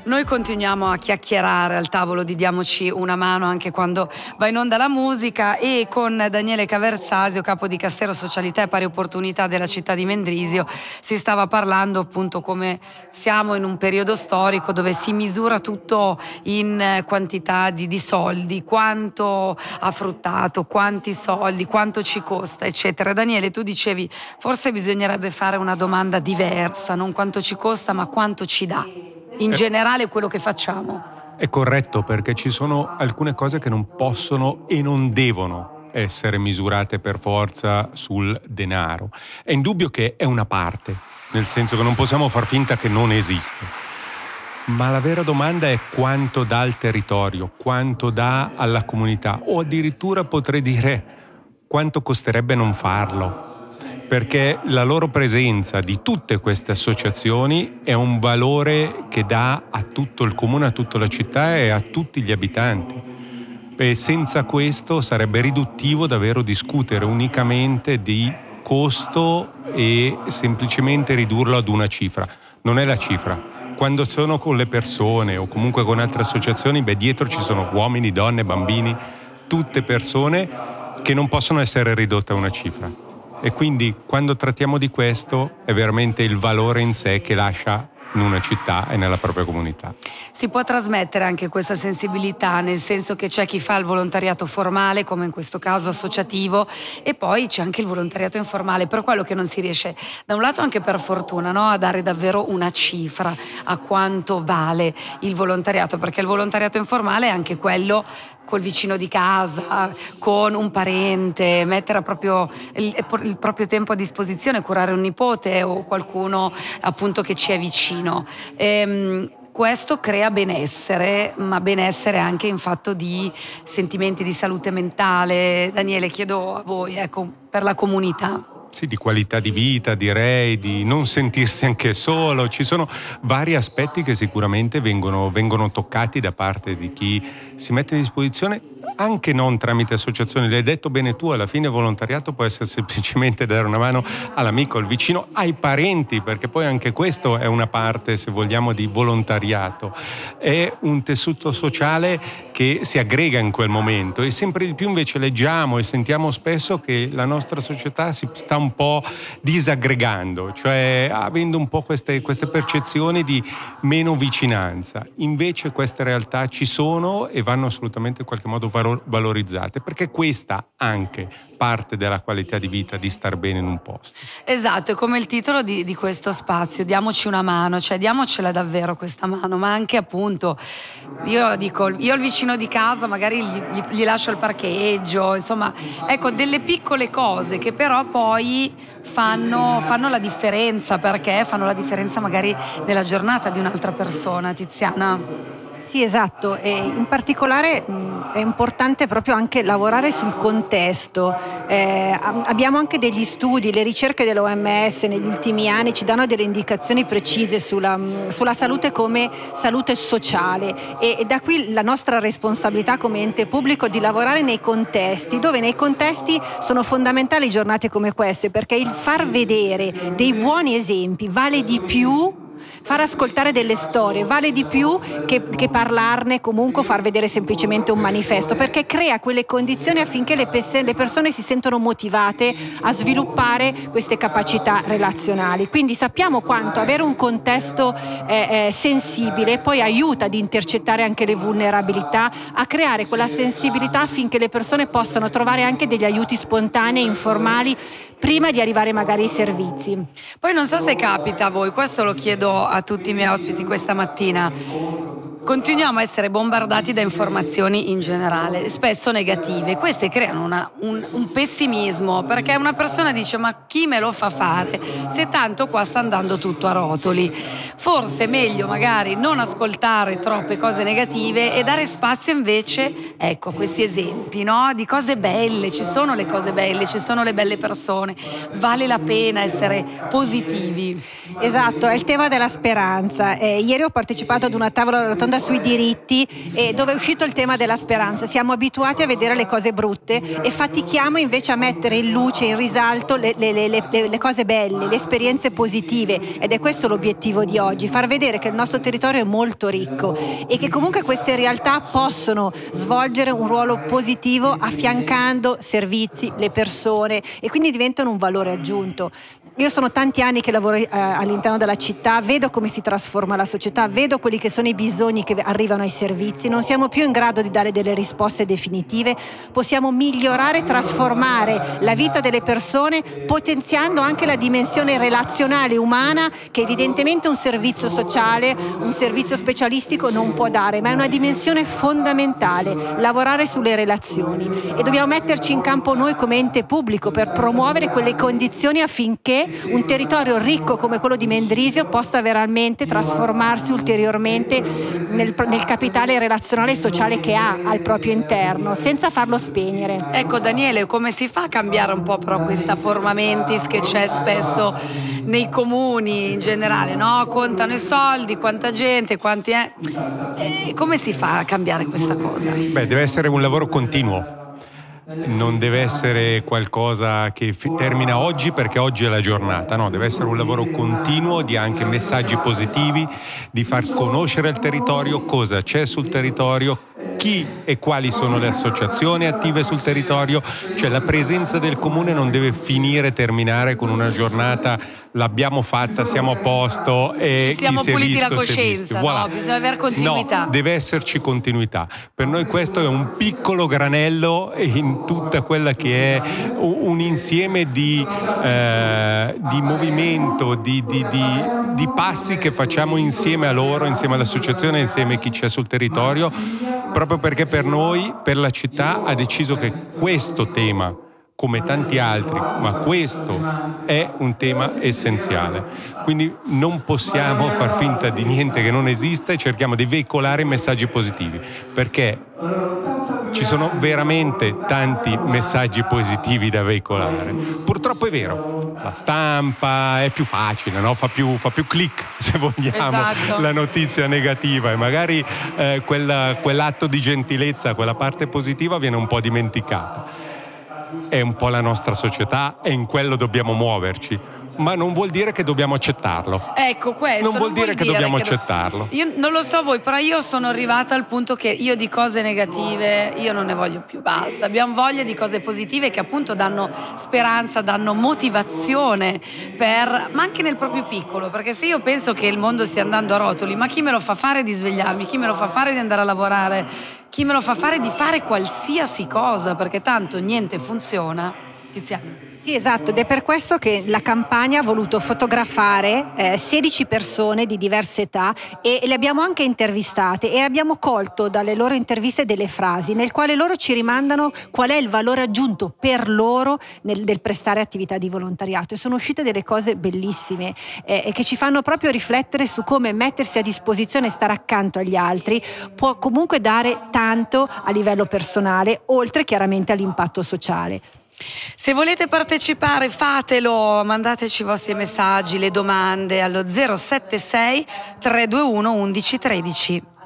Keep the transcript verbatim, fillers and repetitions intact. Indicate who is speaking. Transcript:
Speaker 1: Noi continuiamo a chiacchierare al tavolo di Diamoci una mano anche quando va in onda la musica, e con Daniele Caverzasio, capo di Castero Socialità e Pari Opportunità della città di Mendrisio, si stava parlando appunto come siamo in un periodo storico dove si misura tutto in quantità di, di soldi, quanto ha fruttato, quanti soldi, quanto ci costa, eccetera. Daniele, tu dicevi forse bisognerebbe fare una domanda diversa, non quanto ci costa ma quanto ci dà in generale quello che facciamo.
Speaker 2: È corretto, perché ci sono alcune cose che non possono e non devono essere misurate per forza sul denaro. È indubbio che è una parte, nel senso che non possiamo far finta che non esiste. Ma la vera domanda è quanto dà al territorio, quanto dà alla comunità, o addirittura potrei dire quanto costerebbe non farlo. Perché la loro presenza di tutte queste associazioni è un valore che dà a tutto il comune, a tutta la città e a tutti gli abitanti. E senza questo sarebbe riduttivo davvero discutere unicamente di costo e semplicemente ridurlo ad una cifra. Non è la cifra. Quando sono con le persone o comunque con altre associazioni, beh, dietro ci sono uomini, donne, bambini, tutte persone che non possono essere ridotte a una cifra. E quindi quando trattiamo di questo è veramente il valore in sé che lascia in una città e nella propria comunità.
Speaker 1: Si può trasmettere anche questa sensibilità, nel senso che c'è chi fa il volontariato formale, come in questo caso associativo, e poi c'è anche il volontariato informale, per quello che non si riesce da un lato, anche per fortuna, no, a dare davvero una cifra a quanto vale il volontariato, perché il volontariato informale è anche quello col vicino di casa, con un parente, mettere proprio il, il proprio tempo a disposizione, curare un nipote o qualcuno appunto che ci è vicino. Ehm, questo crea benessere, ma benessere anche in fatto di sentimenti di salute mentale. Daniele, chiedo a voi, ecco, per la comunità.
Speaker 2: Sì, di qualità di vita, direi, di non sentirsi anche solo. Ci sono vari aspetti che sicuramente vengono, vengono toccati da parte di chi si mette a disposizione, anche non tramite associazioni. L'hai detto bene tu, alla fine volontariato può essere semplicemente dare una mano all'amico, al vicino, ai parenti, perché poi anche questo è una parte, se vogliamo, di volontariato. È un tessuto sociale che si aggrega in quel momento, e sempre di più invece leggiamo e sentiamo spesso che la nostra società si sta un po' disaggregando, cioè avendo un po' queste, queste percezioni di meno vicinanza. Invece queste realtà ci sono e vanno assolutamente in qualche modo valorizzate, perché questa anche parte della qualità di vita, di star bene in un posto.
Speaker 1: Esatto, è come il titolo di, di questo spazio, diamoci una mano, cioè diamocela davvero questa mano, ma anche appunto, io dico, io al vicino di casa magari gli, gli, gli lascio il parcheggio, insomma, ecco, delle piccole cose che però poi fanno, fanno la differenza, perché fanno la differenza magari nella giornata di un'altra persona. Tiziana?
Speaker 3: Sì, esatto, e in particolare mh, è importante proprio anche lavorare sul contesto. Eh, abbiamo anche degli studi, le ricerche dell'O M S negli ultimi anni ci danno delle indicazioni precise sulla, mh, sulla salute come salute sociale, e, e da qui la nostra responsabilità come ente pubblico di lavorare nei contesti, dove nei contesti sono fondamentali giornate come queste, perché il far vedere dei buoni esempi vale di più. Far ascoltare delle storie vale di più che, che parlarne, comunque far vedere semplicemente un manifesto, perché crea quelle condizioni affinché le, pe- le persone si sentono motivate a sviluppare queste capacità relazionali. Quindi sappiamo quanto avere un contesto eh, eh, sensibile poi aiuta ad intercettare anche le vulnerabilità, a creare quella sensibilità affinché le persone possano trovare anche degli aiuti spontanei, informali, prima di arrivare magari ai servizi.
Speaker 1: Poi non so se capita a voi, questo lo chiedo a tutti i miei ospiti questa mattina. Continuiamo a essere bombardati da informazioni in generale, spesso negative. Queste creano una, un, un pessimismo, perché una persona dice: ma chi me lo fa fare se tanto qua sta andando tutto a rotoli? Forse è meglio magari non ascoltare troppe cose negative e dare spazio invece, ecco, a questi esempi, no? Di cose belle. Ci sono le cose belle, ci sono le belle persone, vale la pena essere positivi.
Speaker 3: Esatto, è il tema della speranza. Eh, ieri ho partecipato ad una tavola rotonda sui diritti, eh, dove è uscito il tema della speranza. Siamo abituati a vedere le cose brutte e fatichiamo invece a mettere in luce, in risalto le, le, le, le, le cose belle, le esperienze positive, ed è questo l'obiettivo di oggi. oggi, far vedere che il nostro territorio è molto ricco e che comunque queste realtà possono svolgere un ruolo positivo affiancando servizi, le persone, e quindi diventano un valore aggiunto. Io sono tanti anni che lavoro eh, all'interno della città, vedo come si trasforma la società, vedo quelli che sono i bisogni che arrivano ai servizi, non siamo più in grado di dare delle risposte definitive, possiamo migliorare, trasformare la vita delle persone, potenziando anche la dimensione relazionale umana che evidentemente un servizio sociale, un servizio specialistico non può dare, ma è una dimensione fondamentale, lavorare sulle relazioni, e dobbiamo metterci in campo noi come ente pubblico per promuovere quelle condizioni affinché un territorio ricco come quello di Mendrisio possa veramente trasformarsi ulteriormente nel, nel capitale relazionale e sociale che ha al proprio interno, senza farlo spegnere.
Speaker 1: Ecco Daniele, come si fa a cambiare un po' però questa forma mentis che c'è spesso nei comuni in generale, no? Contano i soldi, quanta gente, quanti è. E come si fa a cambiare questa cosa?
Speaker 2: Beh, deve essere un lavoro continuo. Non deve essere qualcosa che f- termina oggi perché oggi è la giornata, no, deve essere un lavoro continuo di anche messaggi positivi, di far conoscere il territorio, cosa c'è sul territorio, chi e quali sono le associazioni attive sul territorio, cioè la presenza del comune non deve finire, terminare con una giornata, l'abbiamo fatta, siamo a posto e
Speaker 1: Ci siamo
Speaker 2: chi si è
Speaker 1: puliti
Speaker 2: visto,
Speaker 1: la coscienza,
Speaker 2: voilà.
Speaker 1: no? Bisogna avere continuità.
Speaker 2: No, deve esserci continuità. Per noi questo è un piccolo granello in tutta quella che è un insieme di, eh, di movimento, di, di, di, di passi che facciamo insieme a loro, insieme all'associazione, insieme a chi c'è sul territorio, proprio perché per noi, per la città, ha deciso che questo tema, come tanti altri, ma questo è un tema essenziale. Quindi non possiamo far finta di niente che non esista e cerchiamo di veicolare messaggi positivi, perché ci sono veramente tanti messaggi positivi da veicolare. Purtroppo è vero, la stampa è più facile, no? Fa più, fa più click, se vogliamo,
Speaker 1: esatto.
Speaker 2: La notizia negativa, e magari eh, quella, quell'atto di gentilezza, quella parte positiva viene un po' dimenticata. È un po' la nostra società e in quello dobbiamo muoverci, ma non vuol dire che dobbiamo accettarlo.
Speaker 1: Ecco, questo
Speaker 2: non vuol
Speaker 1: non
Speaker 2: dire
Speaker 1: vuol
Speaker 2: che
Speaker 1: dire
Speaker 2: dobbiamo
Speaker 1: che
Speaker 2: accettarlo.
Speaker 1: Io non lo so voi, però io sono arrivata al punto che io di cose negative io non ne voglio più, basta. Abbiamo voglia di cose positive che appunto danno speranza, danno motivazione per, ma anche nel proprio piccolo, perché se io penso che il mondo stia andando a rotoli, ma chi me lo fa fare di svegliarmi, chi me lo fa fare di andare a lavorare, chi me lo fa fare di fare qualsiasi cosa, perché tanto niente funziona. Tiziana.
Speaker 3: Sì, esatto, ed è per questo che la campagna ha voluto fotografare eh, sedici persone di diverse età e, e le abbiamo anche intervistate e abbiamo colto dalle loro interviste delle frasi nel quale loro ci rimandano qual è il valore aggiunto per loro nel, nel prestare attività di volontariato, e sono uscite delle cose bellissime eh, e che ci fanno proprio riflettere su come mettersi a disposizione e stare accanto agli altri può comunque dare tanto a livello personale, oltre chiaramente all'impatto sociale.
Speaker 1: Se volete partecipare fatelo, mandateci i vostri messaggi, le domande allo zero sette sei tre due uno uno uno uno tre zero.